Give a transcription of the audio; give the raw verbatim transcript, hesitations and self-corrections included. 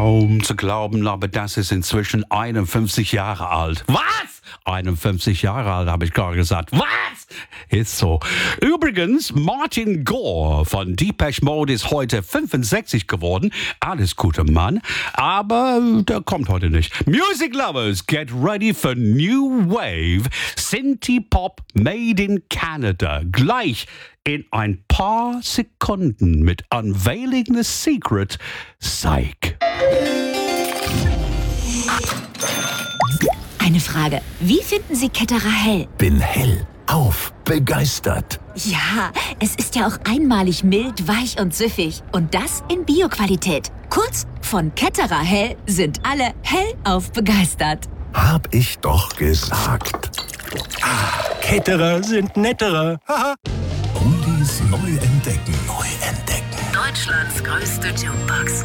Kaum zu glauben, aber das ist inzwischen einundfünfzig Jahre alt. Was? einundfünfzig Jahre alt, habe ich gerade gesagt. Was? Ist so. Übrigens, Martin Gore von Depeche Mode ist heute fünfundsechzig geworden. Alles Gute, Mann. Aber der kommt heute nicht. Music Lovers, get ready for New Wave. Synthie Pop made in Canada. Gleich in ein paar Sekunden mit Unveiling the Secret. Psych. Eine Frage. Wie finden Sie Ketterer Hell? Bin hell auf begeistert. Ja, es ist ja auch einmalig mild, weich und süffig. Und das in Bio-Qualität. Kurz, von Ketterer Hell sind alle hellauf begeistert. Hab ich doch gesagt. Ketterer sind netterer. Oldies neu entdecken. Neu entdecken. Deutschlands größte Jukebox.